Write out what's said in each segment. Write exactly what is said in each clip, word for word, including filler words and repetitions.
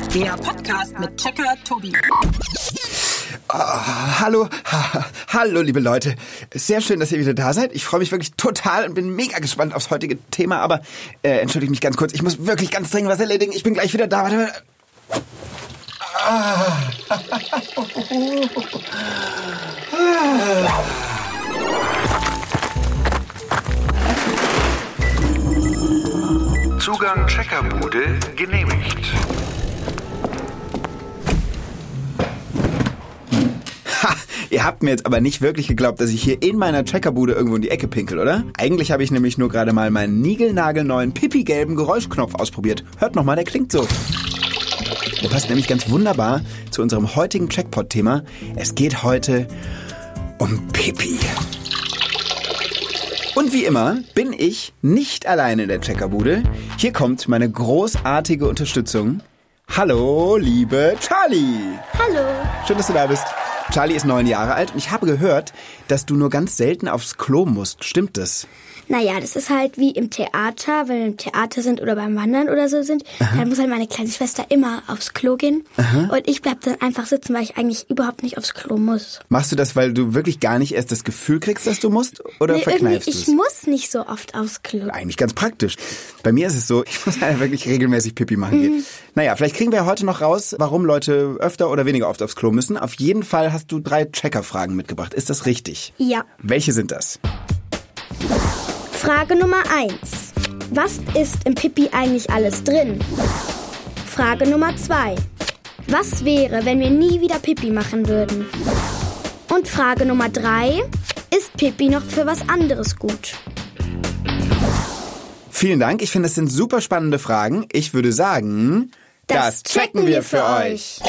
Der Podcast mit Checker Tobi. Oh, hallo, ha, hallo liebe Leute. Sehr schön, dass ihr wieder da seid. Ich freue mich wirklich total und bin mega gespannt aufs heutige Thema. Aber äh, entschuldigt mich ganz kurz, ich muss wirklich ganz dringend was erledigen. Ich bin gleich wieder da. Warte. Ah. Zugang Checkerbude genehmigt. Ha, ihr habt mir jetzt aber nicht wirklich geglaubt, dass ich hier in meiner Checkerbude irgendwo in die Ecke pinkel, oder? Eigentlich habe ich nämlich nur gerade mal meinen niegelnagelneuen pipi-gelben Geräuschknopf ausprobiert. Hört nochmal, der klingt so. Der passt nämlich ganz wunderbar zu unserem heutigen Checkpot-Thema. Es geht heute um Pipi. Und wie immer bin ich nicht alleine in der Checkerbude. Hier kommt meine großartige Unterstützung. Hallo, liebe Charlie. Hallo. Schön, dass du da bist. Charlie ist neun Jahre alt und ich habe gehört, dass du nur ganz selten aufs Klo musst. Stimmt das? Naja, das ist halt wie im Theater, wenn wir im Theater sind oder beim Wandern oder so sind, Aha. dann muss halt meine kleine Schwester immer aufs Klo gehen. Aha. Und ich bleib dann einfach sitzen, weil ich eigentlich überhaupt nicht aufs Klo muss. Machst du das, weil du wirklich gar nicht erst das Gefühl kriegst, dass du musst? Oder nee, verkneifst du es? Ich muss nicht so oft aufs Klo. Eigentlich ganz praktisch. Bei mir ist es so, ich muss halt wirklich regelmäßig Pipi machen mhm. gehen. Naja, vielleicht kriegen wir heute noch raus, warum Leute öfter oder weniger oft aufs Klo müssen. Auf jeden Fall hast du drei Checker-Fragen mitgebracht. Ist das richtig? Ja. Welche sind das? Frage Nummer eins. Was ist im Pipi eigentlich alles drin? Frage Nummer zwei. Was wäre, wenn wir nie wieder Pipi machen würden? Und Frage Nummer drei. Ist Pipi noch für was anderes gut? Vielen Dank. Ich finde, das sind super spannende Fragen. Ich würde sagen, das, das checken wir für euch.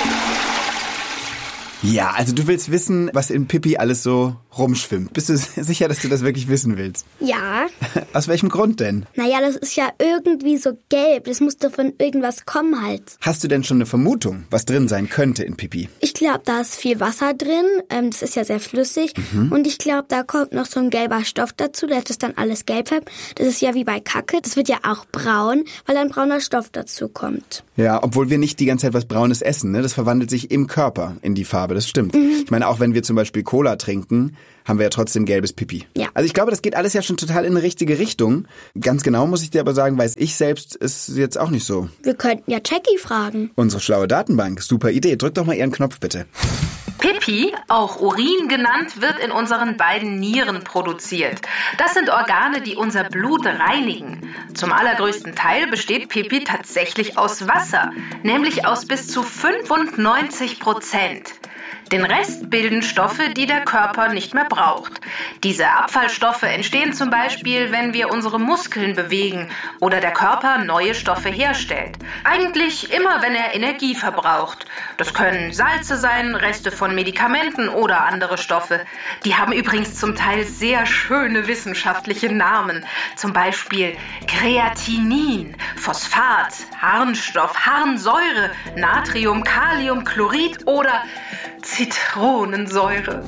Ja, also du willst wissen, was in Pipi alles so rumschwimmt. Bist du sicher, dass du das wirklich wissen willst? Ja. Aus welchem Grund denn? Naja, das ist ja irgendwie so gelb. Das muss doch von irgendwas kommen halt. Hast du denn schon eine Vermutung, was drin sein könnte in Pipi? Ich glaube, da ist viel Wasser drin. Ähm, das ist ja sehr flüssig. Mhm. Und ich glaube, da kommt noch so ein gelber Stoff dazu. Da ist dann alles gelb färbt. Das ist ja wie bei Kacke. Das wird ja auch braun, weil ein brauner Stoff dazu kommt. Ja, obwohl wir nicht die ganze Zeit was Braunes essen, ne? Das verwandelt sich im Körper in die Farbe. Das stimmt. Mhm. Ich meine, auch wenn wir zum Beispiel Cola trinken, haben wir ja trotzdem gelbes Pipi. Ja. Also ich glaube, das geht alles ja schon total in eine richtige Richtung. Ganz genau muss ich dir aber sagen, weiß ich selbst ist jetzt auch nicht so. Wir könnten ja Jackie fragen. Unsere schlaue Datenbank. Super Idee. Drück doch mal ihren Knopf, bitte. Pipi, auch Urin genannt, wird in unseren beiden Nieren produziert. Das sind Organe, die unser Blut reinigen. Zum allergrößten Teil besteht Pipi tatsächlich aus Wasser, nämlich aus bis zu fünfundneunzig Prozent. Den Rest bilden Stoffe, die der Körper nicht mehr braucht. Diese Abfallstoffe entstehen zum Beispiel, wenn wir unsere Muskeln bewegen oder der Körper neue Stoffe herstellt. Eigentlich immer, wenn er Energie verbraucht. Das können Salze sein, Reste von Medikamenten oder andere Stoffe. Die haben übrigens zum Teil sehr schöne wissenschaftliche Namen. Zum Beispiel Kreatinin, Phosphat, Harnstoff, Harnsäure, Natrium, Kalium, Chlorid oder Zitronensäure.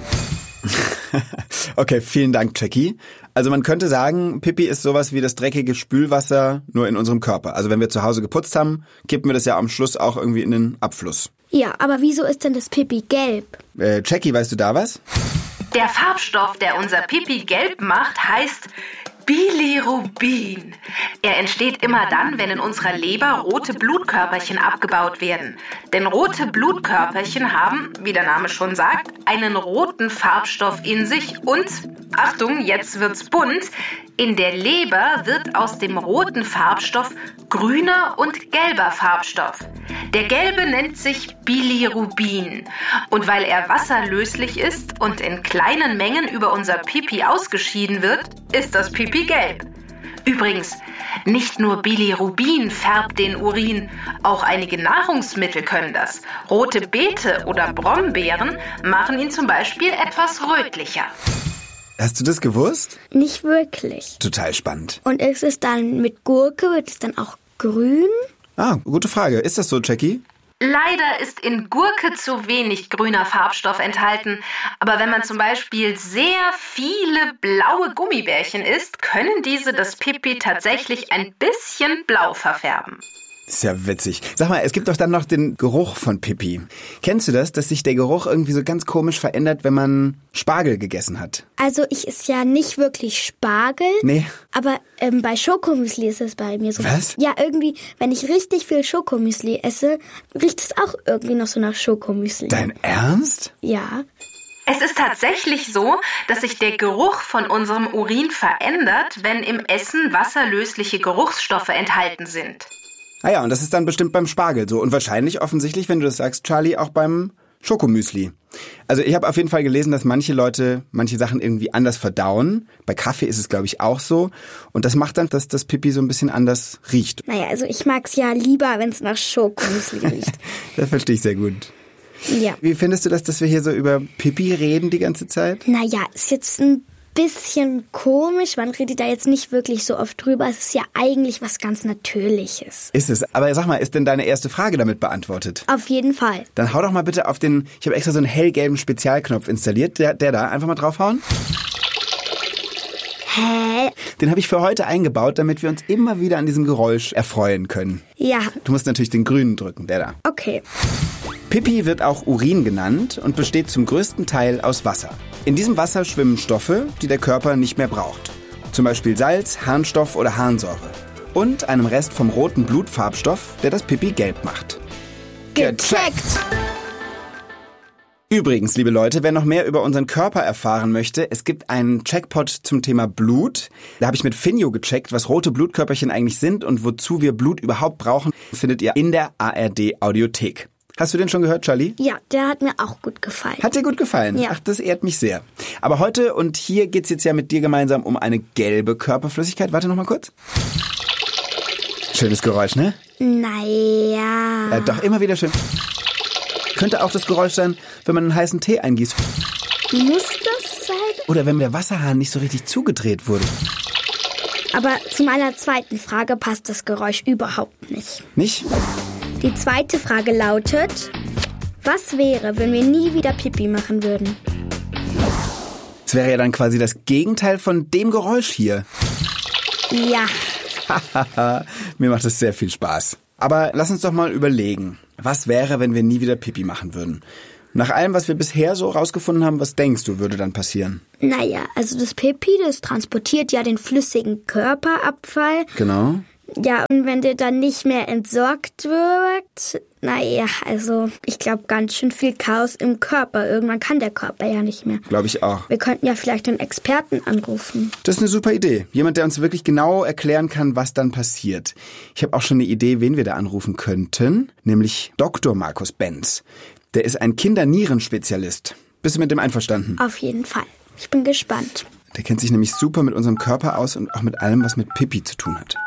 Okay, vielen Dank, Jackie. Also man könnte sagen, Pipi ist sowas wie das dreckige Spülwasser nur in unserem Körper. Also wenn wir zu Hause geputzt haben, kippen wir das ja am Schluss auch irgendwie in den Abfluss. Ja, aber wieso ist denn das Pipi gelb? Äh, Jackie, weißt du da was? Der Farbstoff, der unser Pipi gelb macht, heißt Bilirubin. Er entsteht immer dann, wenn in unserer Leber rote Blutkörperchen abgebaut werden. Denn rote Blutkörperchen haben, wie der Name schon sagt, einen roten Farbstoff in sich und, Achtung, jetzt wird's bunt, in der Leber wird aus dem roten Farbstoff grüner und gelber Farbstoff. Der gelbe nennt sich Bilirubin. Und weil er wasserlöslich ist und in kleinen Mengen über unser Pipi ausgeschieden wird, ist das Pipi gelb. Übrigens, nicht nur Bilirubin färbt den Urin, auch einige Nahrungsmittel können das. Rote Beete oder Brombeeren machen ihn zum Beispiel etwas rötlicher. Hast du das gewusst? Nicht wirklich. Total spannend. Und ist es dann mit Gurke, wird es dann auch grün? Ah, gute Frage. Ist das so, Jackie? Leider ist in Gurke zu wenig grüner Farbstoff enthalten. Aber wenn man zum Beispiel sehr viele blaue Gummibärchen isst, können diese das Pipi tatsächlich ein bisschen blau verfärben. Ist ja witzig. Sag mal, es gibt doch dann noch den Geruch von Pipi. Kennst du das, dass sich der Geruch irgendwie so ganz komisch verändert, wenn man Spargel gegessen hat? Also ich esse ja nicht wirklich Spargel. Nee. Aber ähm, bei Schokomüsli ist es bei mir so. Was? Ja, irgendwie, wenn ich richtig viel Schokomüsli esse, riecht es auch irgendwie noch so nach Schokomüsli. Dein Ernst? Ja. Es ist tatsächlich so, dass sich der Geruch von unserem Urin verändert, wenn im Essen wasserlösliche Geruchsstoffe enthalten sind. Ah ja, und das ist dann bestimmt beim Spargel so. Und wahrscheinlich offensichtlich, wenn du das sagst, Charlie, auch beim Schokomüsli. Also ich habe auf jeden Fall gelesen, dass manche Leute manche Sachen irgendwie anders verdauen. Bei Kaffee ist es, glaube ich, auch so. Und das macht dann, dass das Pipi so ein bisschen anders riecht. Naja, also ich mag's ja lieber, wenn es nach Schokomüsli riecht. Das verstehe ich sehr gut. Ja. Wie findest du das, dass wir hier so über Pipi reden die ganze Zeit? Naja, ist jetzt ein bisschen komisch. Man redet da jetzt nicht wirklich so oft drüber. Es ist ja eigentlich was ganz Natürliches. Ist es. Aber sag mal, ist denn deine erste Frage damit beantwortet? Auf jeden Fall. Dann hau doch mal bitte auf den, ich habe extra so einen hellgelben Spezialknopf installiert. Der, der da, einfach mal draufhauen. Hä? Den habe ich für heute eingebaut, damit wir uns immer wieder an diesem Geräusch erfreuen können. Ja. Du musst natürlich den grünen drücken, der da. Okay. Pipi wird auch Urin genannt und besteht zum größten Teil aus Wasser. In diesem Wasser schwimmen Stoffe, die der Körper nicht mehr braucht. Zum Beispiel Salz, Harnstoff oder Harnsäure. Und einem Rest vom roten Blutfarbstoff, der das Pipi gelb macht. Gecheckt! Übrigens, liebe Leute, wer noch mehr über unseren Körper erfahren möchte, es gibt einen Checkpot zum Thema Blut. Da habe ich mit Finjo gecheckt, was rote Blutkörperchen eigentlich sind und wozu wir Blut überhaupt brauchen, findet ihr in der A R D Audiothek. Hast du den schon gehört, Charlie? Ja, der hat mir auch gut gefallen. Hat dir gut gefallen? Ja. Ach, das ehrt mich sehr. Aber heute und hier geht's jetzt ja mit dir gemeinsam um eine gelbe Körperflüssigkeit. Warte noch mal kurz. Schönes Geräusch, ne? Naja. Ja, doch, immer wieder schön. Könnte auch das Geräusch sein, wenn man einen heißen Tee eingießt. Muss das sein? Oder wenn der Wasserhahn nicht so richtig zugedreht wurde. Aber zu meiner zweiten Frage passt das Geräusch überhaupt nicht. Nicht? Die zweite Frage lautet, was wäre, wenn wir nie wieder Pipi machen würden? Das wäre ja dann quasi das Gegenteil von dem Geräusch hier. Ja. Mir macht es sehr viel Spaß. Aber lass uns doch mal überlegen, was wäre, wenn wir nie wieder Pipi machen würden? Nach allem, was wir bisher so rausgefunden haben, was denkst du, würde dann passieren? Naja, also das Pipi, das transportiert ja den flüssigen Körperabfall. Genau. Ja, und wenn der dann nicht mehr entsorgt wird, naja, also ich glaube ganz schön viel Chaos im Körper. Irgendwann kann der Körper ja nicht mehr. Glaube ich auch. Wir könnten ja vielleicht einen Experten anrufen. Das ist eine super Idee. Jemand, der uns wirklich genau erklären kann, was dann passiert. Ich habe auch schon eine Idee, wen wir da anrufen könnten, nämlich Doktor Markus Benz. Der ist ein Kindernierenspezialist. Bist du mit dem einverstanden? Auf jeden Fall. Ich bin gespannt. Der kennt sich nämlich super mit unserem Körper aus und auch mit allem, was mit Pipi zu tun hat.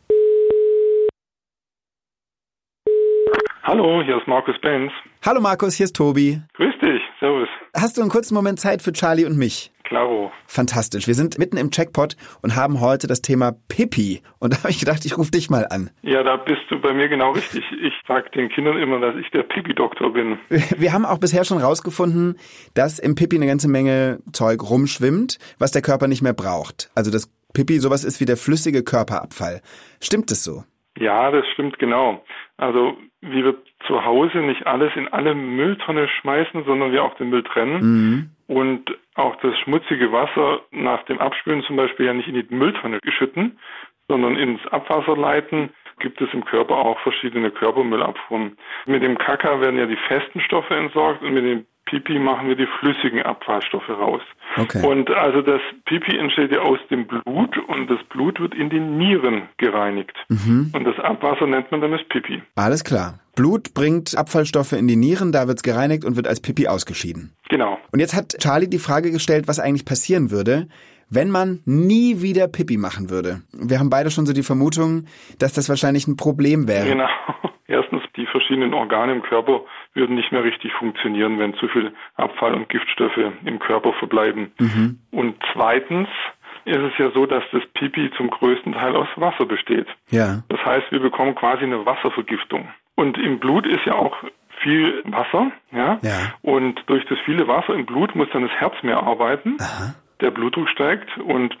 Hallo, hier ist Markus Benz. Hallo Markus, hier ist Tobi. Grüß dich, servus. Hast du einen kurzen Moment Zeit für Charlie und mich? Klaro. Fantastisch. Wir sind mitten im Checkpot und haben heute das Thema Pipi. Und da habe ich gedacht, ich rufe dich mal an. Ja, da bist du bei mir genau richtig. Ich sage den Kindern immer, dass ich der Pipi-Doktor bin. Wir haben auch bisher schon rausgefunden, dass im Pipi eine ganze Menge Zeug rumschwimmt, was der Körper nicht mehr braucht. Also das Pipi sowas ist wie der flüssige Körperabfall. Stimmt es so? Ja, das stimmt genau. Also wie wir zu Hause nicht alles in alle Mülltonne schmeißen, sondern wir auch den Müll trennen. Mhm. Und auch das schmutzige Wasser nach dem Abspülen zum Beispiel ja nicht in die Mülltonne schütten, sondern ins Abwasser leiten, gibt es im Körper auch verschiedene Körpermüllabfuhren. Mit dem Kaka werden ja die festen Stoffe entsorgt und mit dem Pipi machen wir die flüssigen Abfallstoffe raus. Okay. Und also das Pipi entsteht ja aus dem Blut und das Blut wird in den Nieren gereinigt. Mhm. Und das Abwasser nennt man dann das Pipi. Alles klar. Blut bringt Abfallstoffe in die Nieren, da wird's gereinigt und wird als Pipi ausgeschieden. Genau. Und jetzt hat Charlie die Frage gestellt, was eigentlich passieren würde, wenn man nie wieder Pipi machen würde. Wir haben beide schon so die Vermutung, dass das wahrscheinlich ein Problem wäre. Genau. Erstens, die verschiedenen Organe im Körper würden nicht mehr richtig funktionieren, wenn zu viel Abfall und Giftstoffe im Körper verbleiben. Mhm. Und zweitens ist es ja so, dass das Pipi zum größten Teil aus Wasser besteht. Ja. Das heißt, wir bekommen quasi eine Wasservergiftung. Und im Blut ist ja auch viel Wasser, ja. ja. Und durch das viele Wasser im Blut muss dann das Herz mehr arbeiten. Aha. Der Blutdruck steigt und dann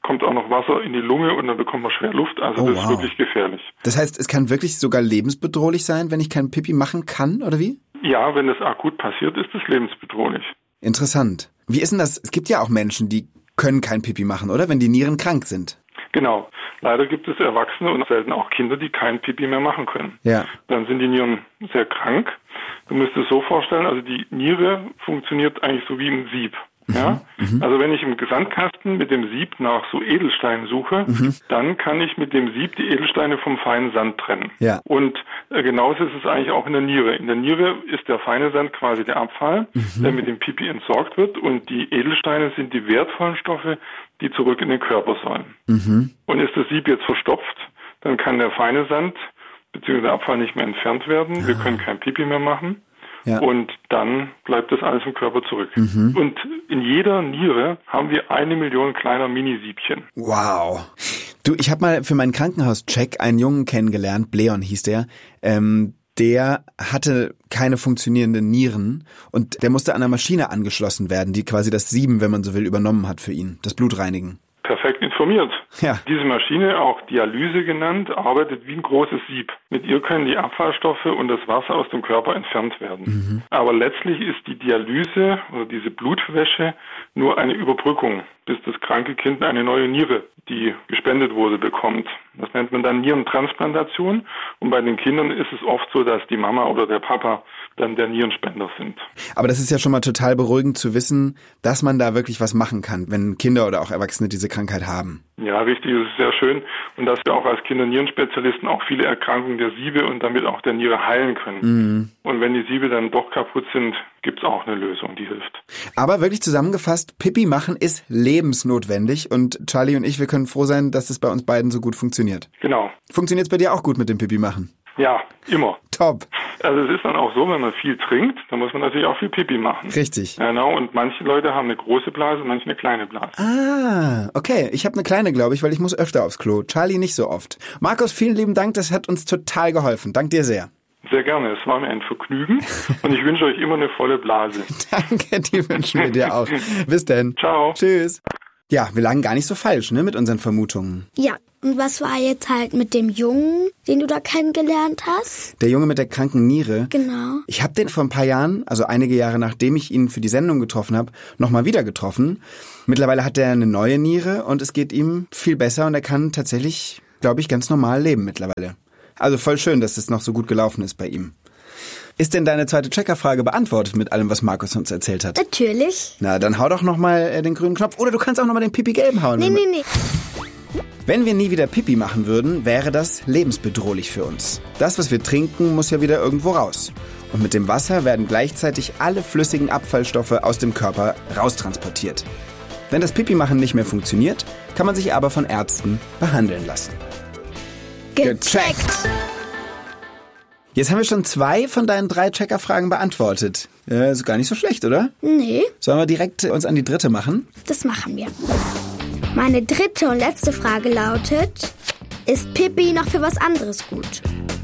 kommt auch noch Wasser in die Lunge und dann bekommt man schwer Luft. Also Oh, das wow. ist wirklich gefährlich. Das heißt, es kann wirklich sogar lebensbedrohlich sein, wenn ich kein Pipi machen kann, oder wie? Ja, wenn das akut passiert, ist es lebensbedrohlich. Interessant. Wie ist denn das? Es gibt ja auch Menschen, die können kein Pipi machen, oder? Wenn die Nieren krank sind. Genau. Leider gibt es Erwachsene und selten auch Kinder, die kein Pipi mehr machen können. Ja. Dann sind die Nieren sehr krank. Du musst es so vorstellen, also die Niere funktioniert eigentlich so wie ein Sieb. Ja? Mhm. Also wenn ich im Sandkasten mit dem Sieb nach so Edelsteinen suche, mhm. dann kann ich mit dem Sieb die Edelsteine vom feinen Sand trennen. Ja. Und äh, genauso ist es eigentlich auch in der Niere. In der Niere ist der feine Sand quasi der Abfall, mhm. der mit dem Pipi entsorgt wird, und die Edelsteine sind die wertvollen Stoffe, die zurück in den Körper sollen. Mhm. Und ist das Sieb jetzt verstopft, dann kann der feine Sand bzw. der Abfall nicht mehr entfernt werden. Ah. Wir können kein Pipi mehr machen. Ja. Und dann bleibt das alles im Körper zurück. Mhm. Und in jeder Niere haben wir eine Million kleiner Minisiebchen. Wow. Du, ich habe mal für meinen Krankenhauscheck einen Jungen kennengelernt, Bleon hieß der, ähm, der hatte keine funktionierenden Nieren und der musste an einer Maschine angeschlossen werden, die quasi das Sieben, wenn man so will, übernommen hat für ihn, das Blutreinigen. Perfekt informiert. Ja. Diese Maschine, auch Dialyse genannt, arbeitet wie ein großes Sieb. Mit ihr können die Abfallstoffe und das Wasser aus dem Körper entfernt werden. Mhm. Aber letztlich ist die Dialyse oder diese Blutwäsche nur eine Überbrückung, bis das kranke Kind eine neue Niere, die gespendet wurde, bekommt. Das nennt man dann Nierentransplantation. Und bei den Kindern ist es oft so, dass die Mama oder der Papa dann der Nierenspender sind. Aber das ist ja schon mal total beruhigend zu wissen, dass man da wirklich was machen kann, wenn Kinder oder auch Erwachsene diese Krankheit haben. Ja, richtig, das ist sehr schön. Und dass wir auch als Kinder-Nierenspezialisten auch viele Erkrankungen der Siebe und damit auch der Niere heilen können. Mhm. Und wenn die Siebe dann doch kaputt sind, gibt's auch eine Lösung, die hilft. Aber wirklich zusammengefasst, Pipi machen ist lebensnotwendig und Charlie und ich, wir können froh sein, dass es bei uns beiden so gut funktioniert. Genau. Funktioniert's bei dir auch gut mit dem Pipi machen? Ja, immer. Top. Also es ist dann auch so, wenn man viel trinkt, dann muss man natürlich auch viel Pipi machen. Richtig. Genau, und manche Leute haben eine große Blase, manche eine kleine Blase. Ah, okay. Ich habe eine kleine, glaube ich, weil ich muss öfter aufs Klo. Charlie nicht so oft. Markus, vielen lieben Dank, das hat uns total geholfen. Dank dir sehr. Sehr gerne, es war mir ein Vergnügen und ich wünsche euch immer eine volle Blase. Danke, die wünschen wir dir auch. Bis denn. Ciao. Tschüss. Ja, wir lagen gar nicht so falsch, ne, mit unseren Vermutungen. Ja, und was war jetzt halt mit dem Jungen, den du da kennengelernt hast? Der Junge mit der kranken Niere? Genau. Ich habe den vor ein paar Jahren, also einige Jahre nachdem ich ihn für die Sendung getroffen habe, nochmal wieder getroffen. Mittlerweile hat er eine neue Niere und es geht ihm viel besser und er kann tatsächlich, glaube ich, ganz normal leben mittlerweile. Also voll schön, dass es noch so gut gelaufen ist bei ihm. Ist denn deine zweite Checkerfrage beantwortet mit allem, was Markus uns erzählt hat? Natürlich. Na, dann hau doch nochmal äh, den grünen Knopf. Oder du kannst auch nochmal den Pipi-gelben hauen. Nee, nee, nee. Wenn wir nie wieder Pipi machen würden, wäre das lebensbedrohlich für uns. Das, was wir trinken, muss ja wieder irgendwo raus. Und mit dem Wasser werden gleichzeitig alle flüssigen Abfallstoffe aus dem Körper raustransportiert. Wenn das Pipi-machen nicht mehr funktioniert, kann man sich aber von Ärzten behandeln lassen. Gecheckt! Jetzt haben wir schon zwei von deinen drei Checker-Fragen beantwortet. Äh, ist gar nicht so schlecht, oder? Nee. Sollen wir direkt uns an die dritte machen? Das machen wir. Meine dritte und letzte Frage lautet, ist Pipi noch für was anderes gut?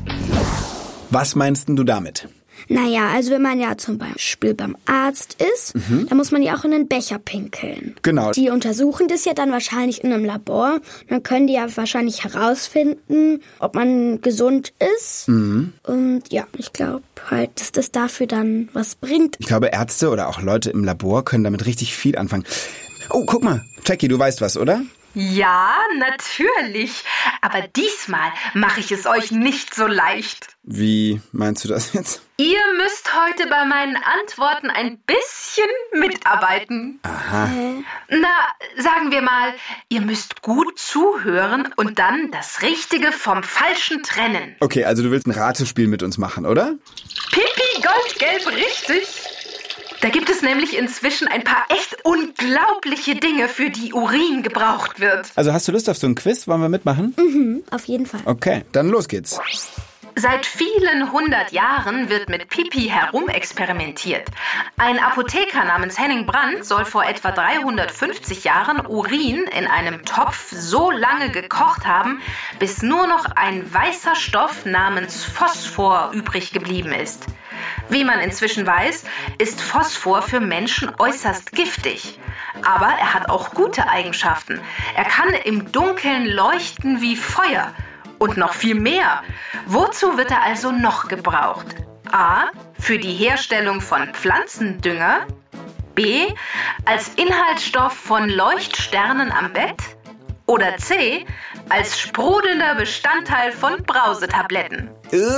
Was meinst denn du damit? Naja, also wenn man ja zum Beispiel beim Arzt ist, mhm. dann muss man ja auch in einen Becher pinkeln. Genau. Die untersuchen das ja dann wahrscheinlich in einem Labor. Dann können die ja wahrscheinlich herausfinden, ob man gesund ist. Mhm. Und ja, ich glaube halt, dass das dafür dann was bringt. Ich glaube, Ärzte oder auch Leute im Labor können damit richtig viel anfangen. Oh, guck mal. Jackie, du weißt was, oder? Ja, natürlich. Aber diesmal mache ich es euch nicht so leicht. Wie meinst du das jetzt? Ihr müsst heute bei meinen Antworten ein bisschen mitarbeiten. Aha. Na, sagen wir mal, ihr müsst gut zuhören und dann das Richtige vom Falschen trennen. Okay, also du willst ein Ratespiel mit uns machen, oder? Pipi Goldgelb, richtig. Da gibt es nämlich inzwischen ein paar echt unglaubliche Dinge, für die Urin gebraucht wird. Also hast du Lust auf so ein Quiz? Wollen wir mitmachen? Mhm, auf jeden Fall. Okay, dann los geht's. Seit vielen hundert Jahren wird mit Pipi herumexperimentiert. Ein Apotheker namens Henning Brandt soll vor etwa dreihundertfünfzig Jahren Urin in einem Topf so lange gekocht haben, bis nur noch ein weißer Stoff namens Phosphor übrig geblieben ist. Wie man inzwischen weiß, ist Phosphor für Menschen äußerst giftig. Aber er hat auch gute Eigenschaften. Er kann im Dunkeln leuchten wie Feuer. Und noch viel mehr. Wozu wird er also noch gebraucht? A. Für die Herstellung von Pflanzendünger. B. Als Inhaltsstoff von Leuchtsternen am Bett. Oder C. Als sprudelnder Bestandteil von Brausetabletten.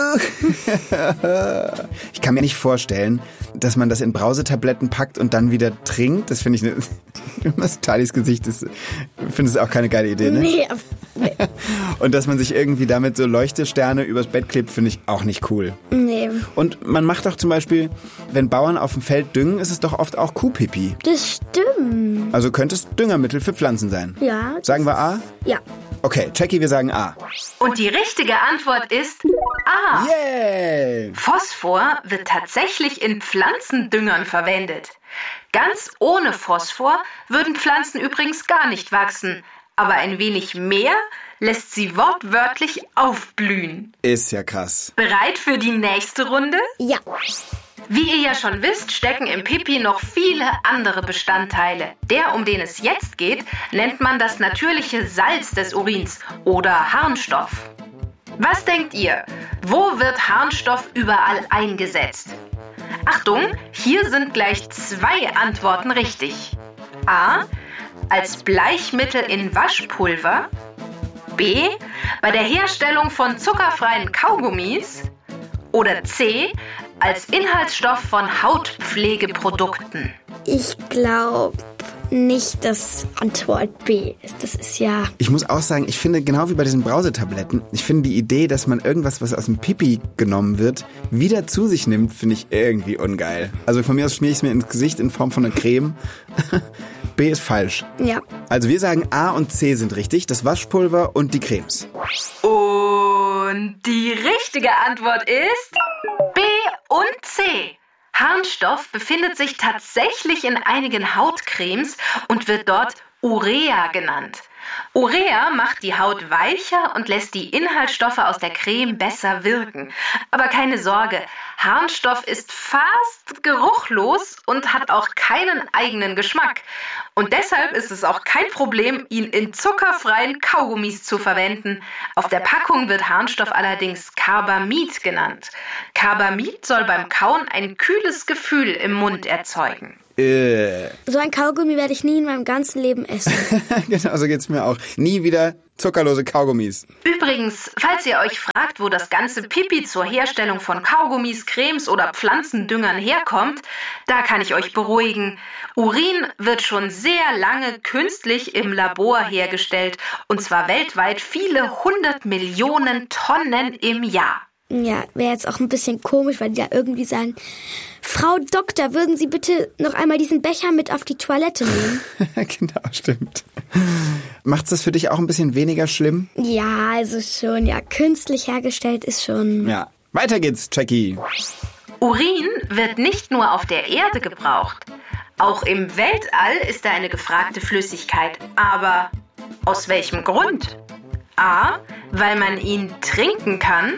Ich kann mir nicht vorstellen, dass man das in Brausetabletten packt und dann wieder trinkt. Das finde ich, ne, was Talis Gesicht ist, finde es auch keine geile Idee, ne? Nee, nee. Und dass man sich irgendwie damit so Leuchtesterne übers Bett klebt, finde ich auch nicht cool. Nee. Und man macht doch zum Beispiel, wenn Bauern auf dem Feld düngen, ist es doch oft auch Kuhpipi. Das stimmt. Also könnte es Düngermittel für Pflanzen sein. Ja. Sagen wir A? Ja. Okay, Jackie, wir sagen A. Und die richtige Antwort ist A. Yay! Phosphor wird tatsächlich in Pflanzendüngern verwendet. Ganz ohne Phosphor würden Pflanzen übrigens gar nicht wachsen. Aber ein wenig mehr lässt sie wortwörtlich aufblühen. Ist ja krass. Bereit für die nächste Runde? Ja. Wie ihr ja schon wisst, stecken im Pipi noch viele andere Bestandteile. Der, um den es jetzt geht, nennt man das natürliche Salz des Urins oder Harnstoff. Was denkt ihr? Wo wird Harnstoff überall eingesetzt? Achtung, hier sind gleich zwei Antworten richtig. A. Als Bleichmittel in Waschpulver. B. Bei der Herstellung von zuckerfreien Kaugummis. Oder C. Als Inhaltsstoff von Hautpflegeprodukten. Ich glaube nicht, dass Antwort B ist. Das ist ja... Ich muss auch sagen, ich finde, genau wie bei diesen Brausetabletten, ich finde die Idee, dass man irgendwas, was aus dem Pipi genommen wird, wieder zu sich nimmt, finde ich irgendwie ungeil. Also von mir aus schmiere ich es mir ins Gesicht in Form von einer Creme. B ist falsch. Ja. Also wir sagen A und C sind richtig, das Waschpulver und die Cremes. Und die richtige Antwort ist B und C. Harnstoff befindet sich tatsächlich in einigen Hautcremes und wird dort Urea genannt. Urea macht die Haut weicher und lässt die Inhaltsstoffe aus der Creme besser wirken. Aber keine Sorge, Harnstoff ist fast geruchlos und hat auch keinen eigenen Geschmack. Und deshalb ist es auch kein Problem, ihn in zuckerfreien Kaugummis zu verwenden. Auf der Packung wird Harnstoff allerdings Carbamid genannt. Carbamid soll beim Kauen ein kühles Gefühl im Mund erzeugen. Äh. So ein Kaugummi werde ich nie in meinem ganzen Leben essen. Genau, so geht's mir auch. Nie wieder zuckerlose Kaugummis. Übrigens, falls ihr euch fragt, wo das ganze Pipi zur Herstellung von Kaugummis, Cremes oder Pflanzendüngern herkommt, da kann ich euch beruhigen. Urin wird schon sehr lange künstlich im Labor hergestellt, und zwar weltweit viele hundert Millionen Tonnen im Jahr. Ja, wäre jetzt auch ein bisschen komisch, weil die da irgendwie sagen, Frau Doktor, würden Sie bitte noch einmal diesen Becher mit auf die Toilette nehmen? Genau, stimmt. Macht's das für dich auch ein bisschen weniger schlimm? Ja, also schon, ja, künstlich hergestellt ist schon... Ja, weiter geht's, Jackie. Urin wird nicht nur auf der Erde gebraucht. Auch im Weltall ist er eine gefragte Flüssigkeit. Aber aus welchem Grund? A, weil man ihn trinken kann.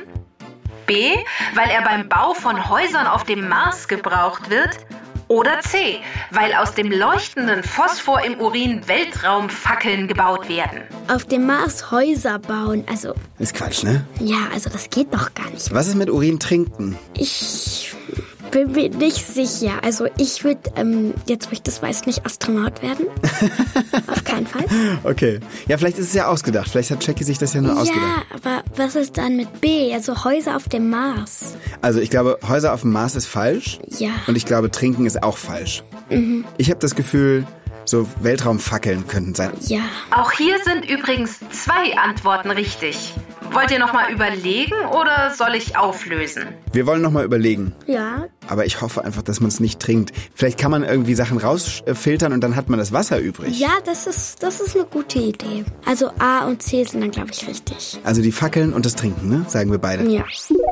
B, weil er beim Bau von Häusern auf dem Mars gebraucht wird. Oder C, weil aus dem leuchtenden Phosphor im Urin Weltraumfackeln gebaut werden. Auf dem Mars Häuser bauen, also... Ist Quatsch, ne? Ja, also das geht doch gar nicht. Was ist mit Urin trinken? Ich bin mir nicht sicher. Also ich würde, ähm, jetzt wo ich das weiß, nicht Astronaut werden. Auf keinen Fall. Okay. Ja, vielleicht ist es ja ausgedacht. Vielleicht hat Jackie sich das ja nur ja, ausgedacht. Ja, aber was ist dann mit B? Also Häuser auf dem Mars. Also ich glaube, Häuser auf dem Mars ist falsch. Ja. Und ich glaube, trinken ist auch falsch. Mhm. Ich habe das Gefühl, so Weltraumfackeln könnten sein. Ja. Auch hier sind übrigens zwei Antworten richtig. Wollt ihr nochmal überlegen oder soll ich auflösen? Wir wollen nochmal überlegen. Ja. Aber ich hoffe einfach, dass man es nicht trinkt. Vielleicht kann man irgendwie Sachen rausfiltern und dann hat man das Wasser übrig. Ja, das ist, das ist eine gute Idee. Also A und C sind dann, glaube ich, richtig. Also die Fackeln und das Trinken, ne? Sagen wir beide. Ja.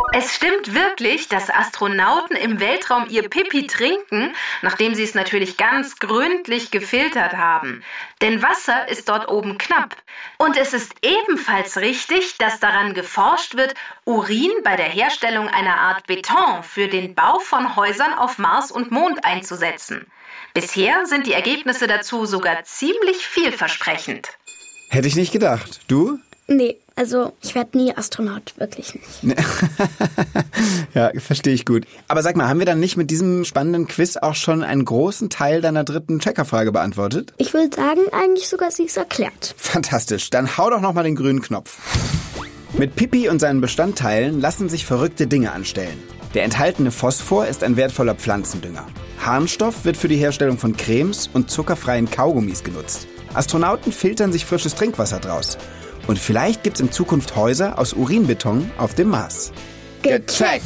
Es stimmt wirklich, dass Astronauten im Weltraum ihr Pipi trinken, nachdem sie es natürlich ganz gründlich gefiltert haben. Denn Wasser ist dort oben knapp. Und es ist ebenfalls richtig, dass daran geforscht wird, Urin bei der Herstellung einer Art Beton für den Bau von Häusern auf Mars und Mond einzusetzen. Bisher sind die Ergebnisse dazu sogar ziemlich vielversprechend. Hätte ich nicht gedacht. Du? Nee, also ich werde nie Astronaut, wirklich nicht. Ja, verstehe ich gut. Aber sag mal, haben wir dann nicht mit diesem spannenden Quiz auch schon einen großen Teil deiner dritten Checkerfrage beantwortet? Ich würde sagen, eigentlich sogar sie es erklärt. Fantastisch, dann hau doch nochmal den grünen Knopf. Mit Pipi und seinen Bestandteilen lassen sich verrückte Dinge anstellen. Der enthaltene Phosphor ist ein wertvoller Pflanzendünger. Harnstoff wird für die Herstellung von Cremes und zuckerfreien Kaugummis genutzt. Astronauten filtern sich frisches Trinkwasser draus. Und vielleicht gibt's in Zukunft Häuser aus Urinbeton auf dem Mars. Gecheckt!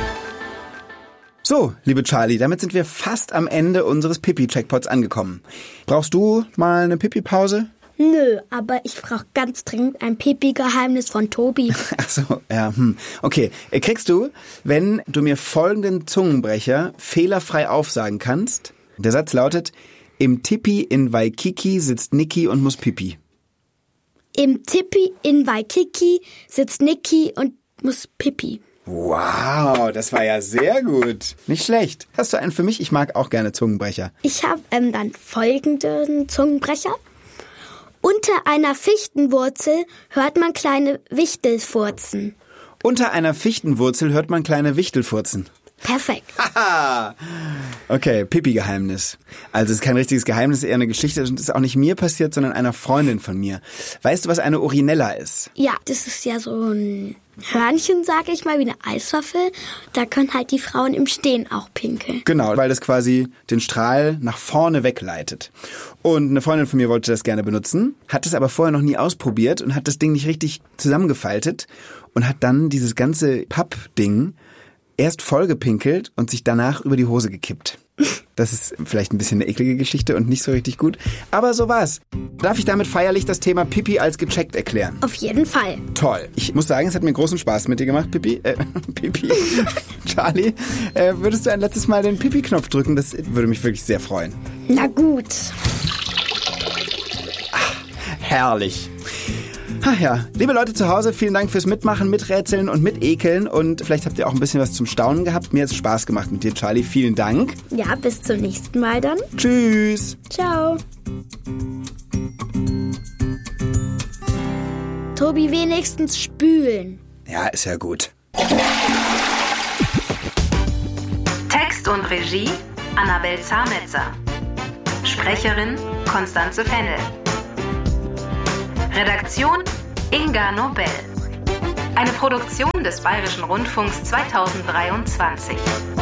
So, liebe Charlie, damit sind wir fast am Ende unseres Pipi-Checkpots angekommen. Brauchst du mal eine Pipi-Pause? Nö, aber ich brauche ganz dringend ein Pipi-Geheimnis von Tobi. Ach so, ja, hm. Okay, kriegst du, wenn du mir folgenden Zungenbrecher fehlerfrei aufsagen kannst. Der Satz lautet: Im Tipi in Waikiki sitzt Niki und muss Pipi. Im Tipi in Waikiki sitzt Niki und muss Pipi. Wow, das war ja sehr gut. Nicht schlecht. Hast du einen für mich? Ich mag auch gerne Zungenbrecher. Ich habe ähm, dann folgenden Zungenbrecher. Unter einer Fichtenwurzel hört man kleine Wichtelfurzen. Unter einer Fichtenwurzel hört man kleine Wichtelfurzen. Perfekt. Haha. Okay, Pipi-Geheimnis. Also es ist kein richtiges Geheimnis, eher eine Geschichte. Das ist auch nicht mir passiert, sondern einer Freundin von mir. Weißt du, was eine Urinella ist? Ja, das ist ja so ein Hörnchen, sag ich mal, wie eine Eiswaffel. Da können halt die Frauen im Stehen auch pinkeln. Genau, weil das quasi den Strahl nach vorne wegleitet. Und eine Freundin von mir wollte das gerne benutzen, hat es aber vorher noch nie ausprobiert und hat das Ding nicht richtig zusammengefaltet und hat dann dieses ganze Pappding erst vollgepinkelt und sich danach über die Hose gekippt. Das ist vielleicht ein bisschen eine eklige Geschichte und nicht so richtig gut. Aber so war's. Darf ich damit feierlich das Thema Pipi als gecheckt erklären? Auf jeden Fall. Toll. Ich muss sagen, es hat mir großen Spaß mit dir gemacht, Pipi. Äh, Pipi. Charlie, äh, würdest du ein letztes Mal den Pipi-Knopf drücken? Das würde mich wirklich sehr freuen. Na gut. Ach, herrlich. Ach ja, liebe Leute zu Hause, vielen Dank fürs Mitmachen, Miträtseln und Mitekeln. Und vielleicht habt ihr auch ein bisschen was zum Staunen gehabt. Mir hat es Spaß gemacht mit dir, Charlie. Vielen Dank. Ja, bis zum nächsten Mal dann. Tschüss. Ciao. Tobi, wenigstens spülen. Ja, ist ja gut. Text und Regie Annabel Zametzer. Sprecherin Konstanze Fennel. Redaktion Inga Nobel. Eine Produktion des Bayerischen Rundfunks zweitausenddreiundzwanzig.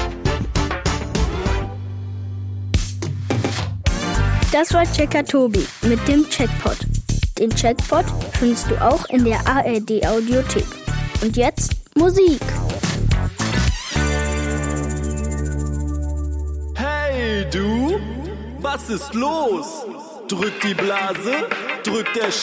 Das war Checker Tobi mit dem Chatpot. Den Chatpot findest du auch in der A R D Audiothek. Und jetzt Musik. Hey du, was ist los? Drückt die Blase, drückt der